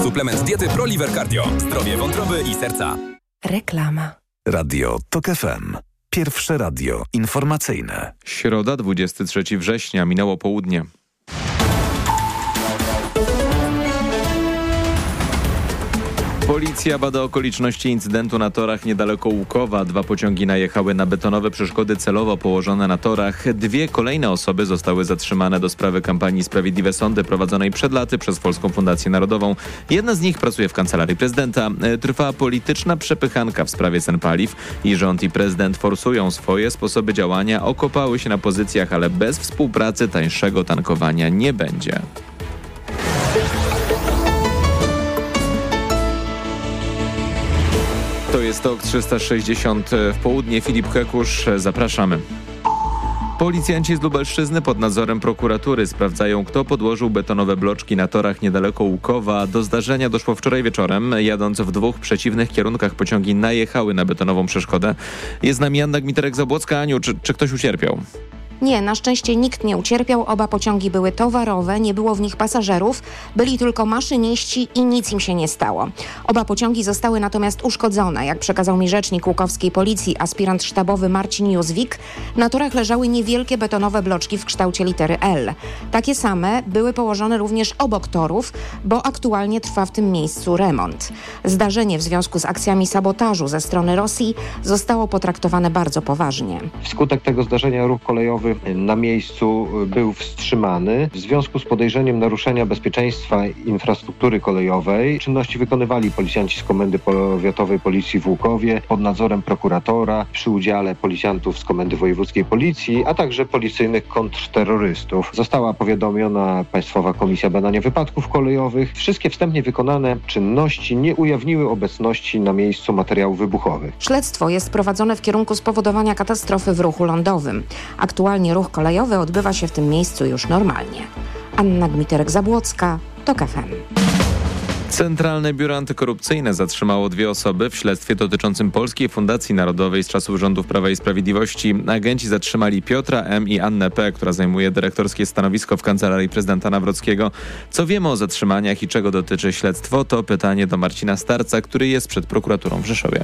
Suplement diety ProLiver Cardio. Zdrowie wątroby i serca. Reklama. Radio TOK FM. Pierwsze radio informacyjne. Środa, 23 września. Minęło południe. Policja bada okoliczności incydentu na torach niedaleko Łukowa. 2 pociągi najechały na betonowe przeszkody celowo położone na torach. 2 kolejne osoby zostały zatrzymane do sprawy kampanii Sprawiedliwe Sądy prowadzonej przed laty przez Polską Fundację Narodową. Jedna z nich pracuje w Kancelarii Prezydenta. Trwa polityczna przepychanka w sprawie cen paliw i rząd i prezydent forsują swoje sposoby działania. Okopały się na pozycjach, ale bez współpracy tańszego tankowania nie będzie. To jest TOK 360 w południe. Filip Kekusz, zapraszamy. Policjanci z Lubelszczyzny pod nadzorem prokuratury sprawdzają, kto podłożył betonowe bloczki na torach niedaleko Łukowa. Do zdarzenia doszło wczoraj wieczorem. Jadąc w 2 przeciwnych kierunkach pociągi najechały na betonową przeszkodę. Jest z nami Anna Gmiterek-Zabłocka. Aniu, czy ktoś ucierpiał? Nie, na szczęście nikt nie ucierpiał. Oba pociągi były towarowe, nie było w nich pasażerów. Byli tylko maszyniści i nic im się nie stało. Oba pociągi zostały natomiast uszkodzone. Jak przekazał mi rzecznik łukowskiej policji, aspirant sztabowy Marcin Józwik, na torach leżały niewielkie betonowe bloczki w kształcie litery L. Takie same były położone również obok torów, bo aktualnie trwa w tym miejscu remont. Zdarzenie w związku z akcjami sabotażu ze strony Rosji zostało potraktowane bardzo poważnie. Wskutek tego zdarzenia ruch kolejowy na miejscu był wstrzymany. W związku z podejrzeniem naruszenia bezpieczeństwa infrastruktury kolejowej czynności wykonywali policjanci z Komendy Powiatowej Policji w Łukowie pod nadzorem prokuratora przy udziale policjantów z Komendy Wojewódzkiej Policji, a także policyjnych kontrterrorystów. Została powiadomiona Państwowa Komisja Badania Wypadków Kolejowych. Wszystkie wstępnie wykonane czynności nie ujawniły obecności na miejscu materiałów wybuchowych. Śledztwo jest prowadzone w kierunku spowodowania katastrofy w ruchu lądowym. Aktualnie ruch kolejowy odbywa się w tym miejscu już normalnie. Anna Gmiterek-Zabłocka, TOK FM. Centralne Biuro Antykorupcyjne zatrzymało 2 osoby w śledztwie dotyczącym Polskiej Fundacji Narodowej z czasów rządów Prawa i Sprawiedliwości. Agenci zatrzymali Piotra M. i Annę P., która zajmuje dyrektorskie stanowisko w Kancelarii Prezydenta Nawrockiego. Co wiemy o zatrzymaniach i czego dotyczy śledztwo? To pytanie do Marcina Starca, który jest przed prokuraturą w Rzeszowie.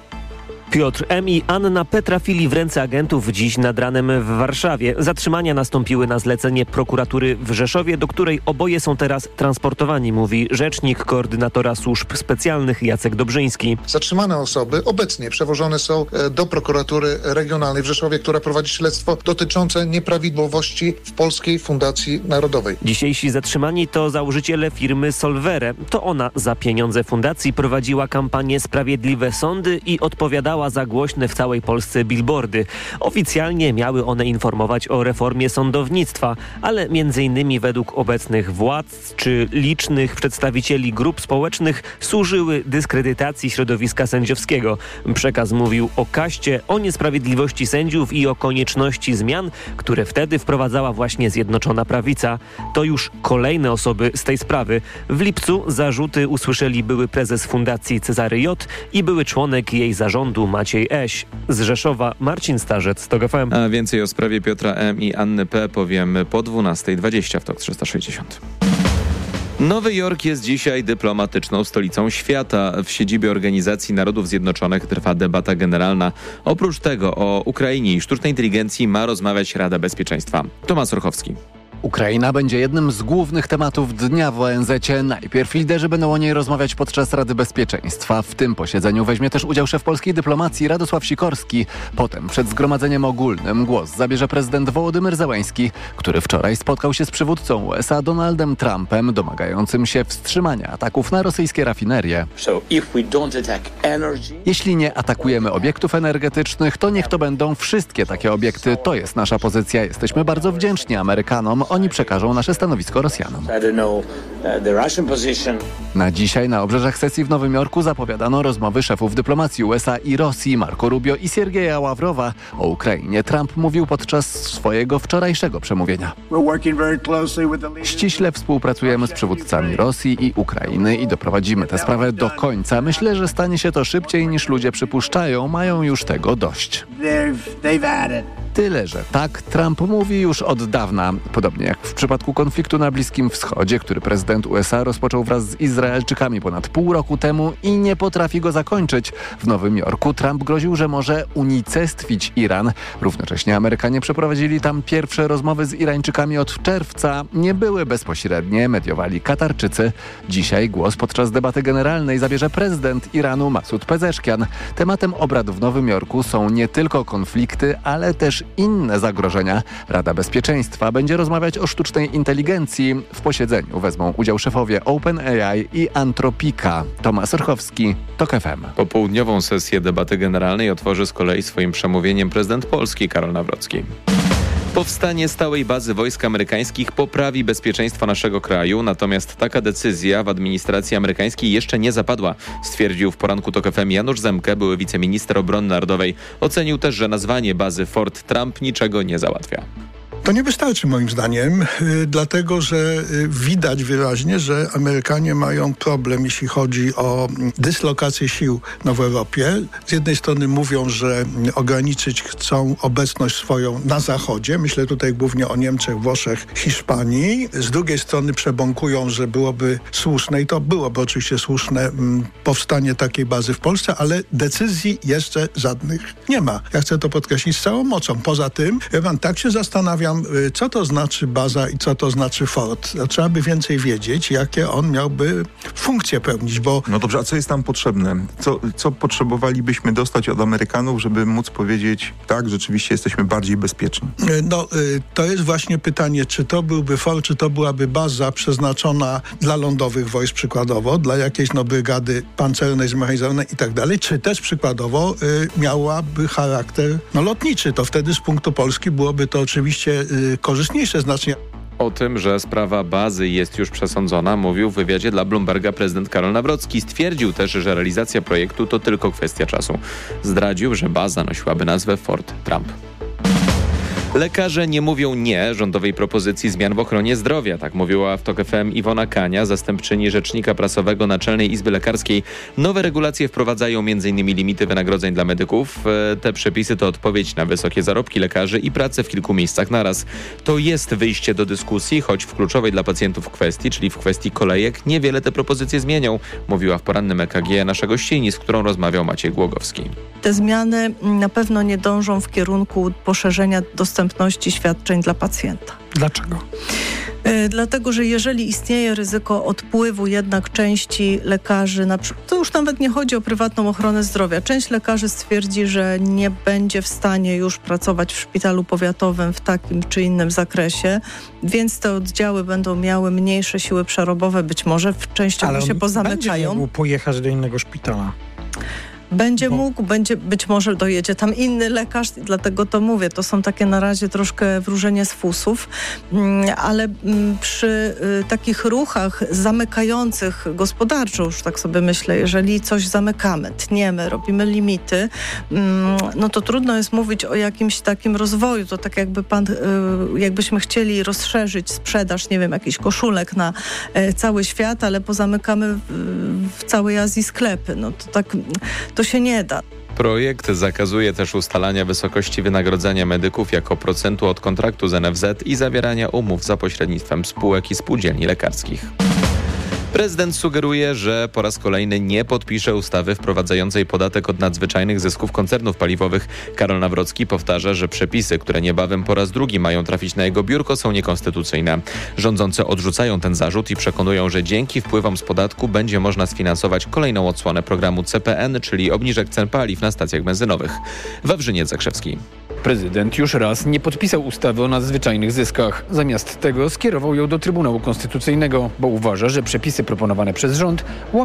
Piotr M. i Anna P. trafili w ręce agentów dziś nad ranem w Warszawie. Zatrzymania nastąpiły na zlecenie prokuratury w Rzeszowie, do której oboje są teraz transportowani, mówi rzecznik koordynatora służb specjalnych Jacek Dobrzyński. Zatrzymane osoby obecnie przewożone są do prokuratury regionalnej w Rzeszowie, która prowadzi śledztwo dotyczące nieprawidłowości w Polskiej Fundacji Narodowej. Dzisiejsi zatrzymani to założyciele firmy Solvere. To ona za pieniądze fundacji prowadziła kampanię Sprawiedliwe Sądy i odpowiadała za głośne w całej Polsce billboardy. Oficjalnie miały one informować o reformie sądownictwa, ale m.in. według obecnych władz czy licznych przedstawicieli grup społecznych służyły dyskredytacji środowiska sędziowskiego. Przekaz mówił o kaście, o niesprawiedliwości sędziów i o konieczności zmian, które wtedy wprowadzała właśnie Zjednoczona Prawica. To już kolejne osoby z tej sprawy. W lipcu zarzuty usłyszeli były prezes Fundacji Cezary J. i były członek jej zarządu Maciej Eś. Z Rzeszowa Marcin Starzec, TOK FM. A więcej o sprawie Piotra M. i Anny P. powiemy po 12:20 w TOK 360. Nowy Jork jest dzisiaj dyplomatyczną stolicą świata. W siedzibie Organizacji Narodów Zjednoczonych trwa debata generalna. Oprócz tego o Ukrainie i sztucznej inteligencji ma rozmawiać Rada Bezpieczeństwa. Tomasz Orchowski. Ukraina będzie jednym z głównych tematów dnia w ONZ-cie. Najpierw liderzy będą o niej rozmawiać podczas Rady Bezpieczeństwa. W tym posiedzeniu weźmie też udział szef polskiej dyplomacji Radosław Sikorski. Potem przed zgromadzeniem ogólnym głos zabierze prezydent Wołodymyr Zełański, który wczoraj spotkał się z przywódcą USA Donaldem Trumpem, domagającym się wstrzymania ataków na rosyjskie rafinerie. Jeśli nie atakujemy obiektów energetycznych, to niech to będą wszystkie takie obiekty. To jest nasza pozycja. Jesteśmy bardzo wdzięczni Amerykanom. Oni przekażą nasze stanowisko Rosjanom. Na dzisiaj na obrzeżach sesji w Nowym Jorku zapowiadano rozmowy szefów dyplomacji USA i Rosji Marco Rubio i Siergieja Ławrowa. O Ukrainie Trump mówił podczas swojego wczorajszego przemówienia. Ściśle współpracujemy z przywódcami Rosji i Ukrainy i doprowadzimy tę sprawę do końca. Myślę, że stanie się to szybciej niż ludzie przypuszczają. Mają już tego dość. Tyle, że tak Trump mówi już od dawna. Podobnie jak w przypadku konfliktu na Bliskim Wschodzie, który prezydent prezydent USA rozpoczął wraz z Izraelczykami ponad pół roku temu i nie potrafi go zakończyć. W Nowym Jorku Trump groził, że może unicestwić Iran. Równocześnie Amerykanie przeprowadzili tam pierwsze rozmowy z Irańczykami od czerwca. Nie były bezpośrednie, mediowali Katarczycy. Dzisiaj głos podczas debaty generalnej zabierze prezydent Iranu Masud Pezeszkian. Tematem obrad w Nowym Jorku są nie tylko konflikty, ale też inne zagrożenia. Rada Bezpieczeństwa będzie rozmawiać o sztucznej inteligencji. W posiedzeniu wezmą udział szefowie OpenAI i Antropika. Tomasz Orchowski, TOK FM. Popołudniową sesję debaty generalnej otworzy z kolei swoim przemówieniem prezydent Polski Karol Nawrocki. Powstanie stałej bazy wojsk amerykańskich poprawi bezpieczeństwo naszego kraju, natomiast taka decyzja w administracji amerykańskiej jeszcze nie zapadła, stwierdził w poranku TOK FM Janusz Zemke, były wiceminister obrony narodowej. Ocenił też, że nazwanie bazy Fort Trump niczego nie załatwia. To nie wystarczy moim zdaniem, dlatego że widać wyraźnie, że Amerykanie mają problem, jeśli chodzi o dyslokację sił w Europie. Z jednej strony mówią, że ograniczyć chcą obecność swoją na Zachodzie. Myślę tutaj głównie o Niemczech, Włoszech, Hiszpanii. Z drugiej strony przebąkują, że byłoby słuszne, i to byłoby oczywiście słuszne, powstanie takiej bazy w Polsce, ale decyzji jeszcze żadnych nie ma. Ja chcę to podkreślić z całą mocą. Poza tym, tak się zastanawiam, co to znaczy baza i co to znaczy fort. Trzeba by więcej wiedzieć, jakie on miałby funkcje pełnić, bo... No dobrze, a co jest tam potrzebne? Co potrzebowalibyśmy dostać od Amerykanów, żeby móc powiedzieć, tak, rzeczywiście jesteśmy bardziej bezpieczni? To jest właśnie pytanie, czy to byłby fort, czy to byłaby baza przeznaczona dla lądowych wojsk przykładowo, dla jakiejś brygady pancernej, zmechanizowanej i tak dalej, czy też przykładowo miałaby charakter lotniczy. To wtedy z punktu Polski byłoby to oczywiście korzystniejsze znacznie. O tym, że sprawa bazy jest już przesądzona, mówił w wywiadzie dla Bloomberga prezydent Karol Nawrocki. Stwierdził też, że realizacja projektu to tylko kwestia czasu. Zdradził, że baza nosiłaby nazwę Fort Trump. Lekarze nie mówią nie rządowej propozycji zmian w ochronie zdrowia. Tak mówiła w TOK FM Iwona Kania, zastępczyni rzecznika prasowego Naczelnej Izby Lekarskiej. Nowe regulacje wprowadzają m.in. limity wynagrodzeń dla medyków. Te przepisy to odpowiedź na wysokie zarobki lekarzy i pracę w kilku miejscach naraz. To jest wyjście do dyskusji, choć w kluczowej dla pacjentów kwestii, czyli w kwestii kolejek, niewiele te propozycje zmienią, mówiła w porannym EKG nasza gościni, z którą rozmawiał Maciej Głogowski. Te zmiany na pewno nie dążą w kierunku poszerzenia dostępności świadczeń dla pacjenta. Dlaczego? Dlatego, że jeżeli istnieje ryzyko odpływu jednak części lekarzy, to już nawet nie chodzi o prywatną ochronę zdrowia. Część lekarzy stwierdzi, że nie będzie w stanie już pracować w szpitalu powiatowym w takim czy innym zakresie, więc te oddziały będą miały mniejsze siły przerobowe, być może częściowo się pozamykają. Będzie mógł pojechać do innego szpitala. Być może dojedzie tam inny lekarz, dlatego to mówię, to są takie na razie troszkę wróżenie z fusów, ale przy takich ruchach zamykających gospodarczo, już tak sobie myślę, jeżeli coś zamykamy, tniemy, robimy limity, no to trudno jest mówić o jakimś takim rozwoju, to tak jakbyśmy chcieli rozszerzyć sprzedaż, nie wiem, jakichś koszulek na cały świat, ale pozamykamy w całej Azji sklepy, no to tak... To się nie da. Projekt zakazuje też ustalania wysokości wynagrodzenia medyków jako procentu od kontraktu z NFZ i zawierania umów za pośrednictwem spółek i spółdzielni lekarskich. Prezydent sugeruje, że po raz kolejny nie podpisze ustawy wprowadzającej podatek od nadzwyczajnych zysków koncernów paliwowych. Karol Nawrocki powtarza, że przepisy, które niebawem po raz drugi mają trafić na jego biurko, są niekonstytucyjne. Rządzący odrzucają ten zarzut i przekonują, że dzięki wpływom z podatku będzie można sfinansować kolejną odsłonę programu CPN, czyli obniżek cen paliw na stacjach benzynowych. Wawrzyniec Zakrzewski. Prezydent już raz nie podpisał ustawy o nadzwyczajnych zyskach. Zamiast tego skierował ją do Trybunału Konstytucyjnego, bo uważa, że przepisy proponowane przez rząd